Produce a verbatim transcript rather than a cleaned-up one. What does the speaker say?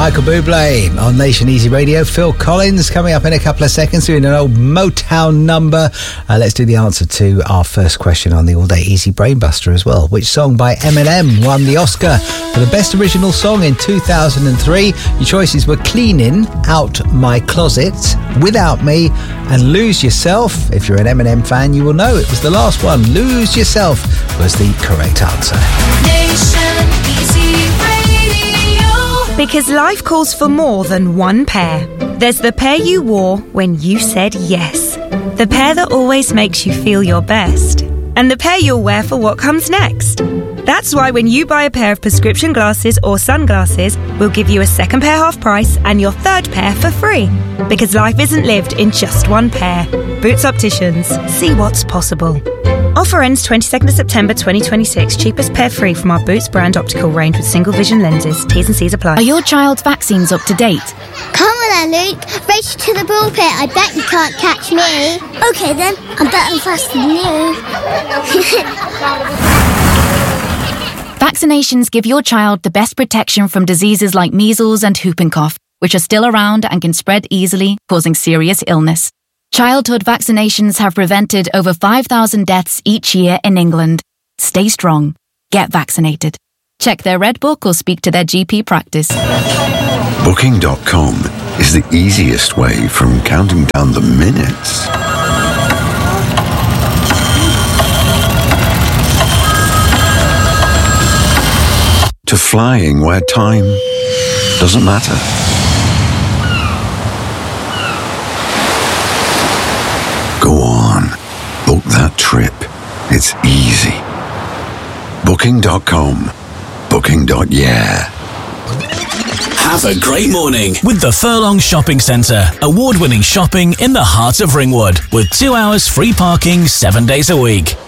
Michael Bublé on Nation Easy Radio. Phil Collins coming up in a couple of seconds doing an old Motown number. Uh, let's do the answer to our first question on the All Day Easy Brainbuster as well. Which song by Eminem won the Oscar for the Best Original Song in two thousand three? Your choices were Cleaning Out My Closet, Without Me and Lose Yourself. If you're an Eminem fan, you will know it was the last one. Lose Yourself was the correct answer. Nation Easy Radio. Because life calls for more than one pair. There's the pair you wore when you said yes. The pair that always makes you feel your best. And the pair you'll wear for what comes next. That's why when you buy a pair of prescription glasses or sunglasses, we'll give you a second pair half price and your third pair for free. Because life isn't lived in just one pair. Boots Opticians. See what's possible. Offer ends twenty-second of September twenty twenty-six. Cheapest pair free from our Boots brand optical range with single vision lenses. T's and C's apply. Are your child's vaccines up to date? Come on then, Luke. Race to the pulpit. I bet you can't catch me. OK then. I'm better faster than you. Vaccinations give your child the best protection from diseases like measles and whooping cough, which are still around and can spread easily, causing serious illness. Childhood vaccinations have prevented over five thousand deaths each year in England. Stay strong. Get vaccinated. Check their Red Book or speak to their G P practice. Booking dot com is the easiest way from counting down the minutes to flying where time doesn't matter. Go on, book that trip. It's easy. Booking dot com. Booking. Yeah. Have a great morning with the Furlong Shopping Centre. Award-winning shopping in the heart of Ringwood with two hours free parking seven days a week.